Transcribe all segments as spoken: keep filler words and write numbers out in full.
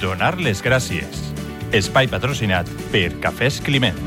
donar les gràcies. Espai patrocinat per Cafès Climent.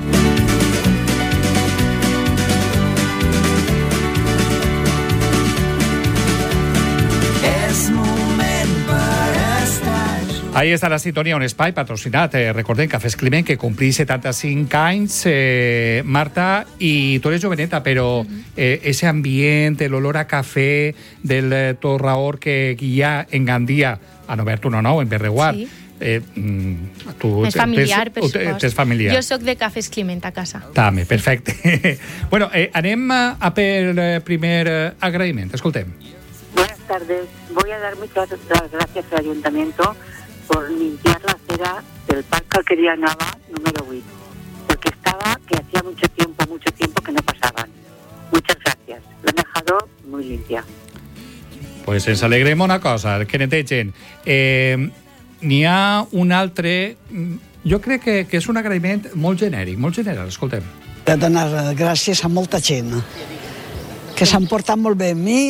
Ahí està la sintonia, un espai patrocinat. Eh, recordem, Cafès Climent, que complís setanta-cinc anys, eh, Marta, i tu eres joveneta, però eh, ese ambient, l'olor a cafè del eh, Torraor que hi ha en Gandia, a Novertu no, no, en Berreguar, sí. eh, tu, és familiar, per supost. És familiar. Jo soc de Cafès Climent a casa. També, perfecte. Bueno, eh, anem a per el primer eh, agraïment. Escoltem. Buenas tardes. Voy a dar muchas gracias al Ayuntamiento por limpiar la acera del Parque Alquería Nava número ocho, porque estaba que hacía mucho tiempo, mucho tiempo que no pasaban. Muchas gracias. Lo han dejado muy limpia. Pues ens alegrem una cosa, que netegen. Eh, N'hi ha un altre... Jo crec que, que és un agraïment molt genèric, molt general, escoltem. De donar gràcies a molta gent que s'han portat molt bé amb mi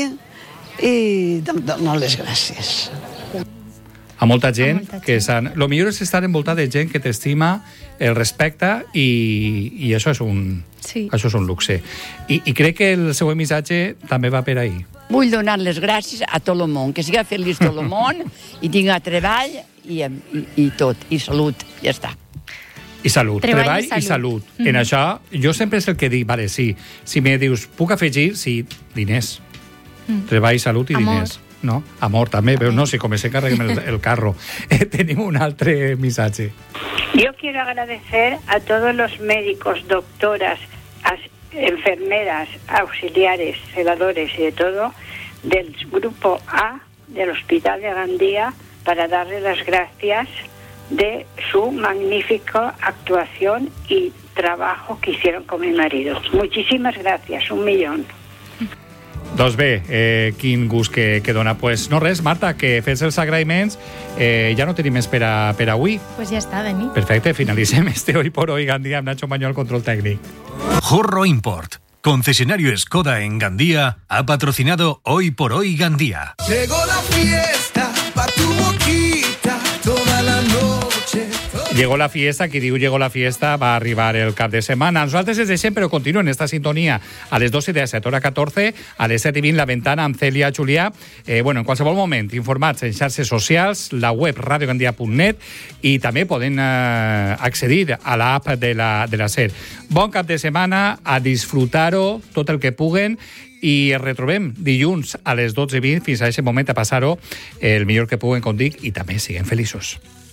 i donar les gràcies. A molta gent, a molta gent. que s'han... Lo millor és estar envoltat de gent que t'estima, el respecta, i, i això és un... Sí. Això és un luxe. I, I crec que el següent missatge també va per ahí. Vull donar les gràcies a tot el món, que siga feliç tot el món, i tinga treball i, i, i tot, i salut, ja està. I salut, Treball treball, i treball i salut. salut. En això, jo sempre és el que dic, vale, sí, si me dius, puc afegir? Sí, diners. Mm. Treball, salut i Amor. diners. No? Amor també, veus, no? Si comencé a carregar el, el carro. Eh, tenim un altre missatge. Yo quiero agradecer a todos los médicos, doctoras, as- enfermeras, auxiliares, celadores y de todo del grupo A del Hospital de Gandía para darle las gracias de su magnífica actuación y trabajo que hicieron con mi marido. Muchísimas gracias, un millón. Doncs bé, eh, quin gust que, que dona. Pues no res, Marta, que fes els agraïments. Eh, ja no tenim més per, a, per avui. Pues ja està, Dani. Perfecte, finalicem este Hoy por Hoy Gandia amb Nacho Mañol, control técnic. Jorro Import, concesionario Skoda en Gandía, ha patrocinado Hoy por Hoy Gandía. Llegó la fiesta pa' tu boquita toda la noche. Llegó la fiesta, qui diu llegó la fiesta va arribar el cap de setmana. Nosaltres es deixem, però continuen esta sintonia a les dos i disset, hora catorze, a les set i vint, La Ventana amb Cèlia Julià. Eh, bueno, en qualsevol moment, informats en xarxes socials, la web radiogandia punt net, i també poden eh, accedir a l'app de la, de la SER. Bon cap de setmana, a disfrutar-ho tot el que puguen, i ens retrobem dilluns a les dotze i vint, fins a aquest moment a passar-ho el millor que puguen, com dic, i també siguem feliços.